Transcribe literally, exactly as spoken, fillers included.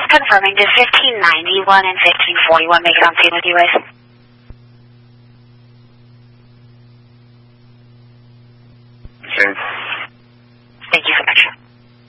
Confirming, does fifteen ninety-one and fifteen forty-one make it on scene with you guys?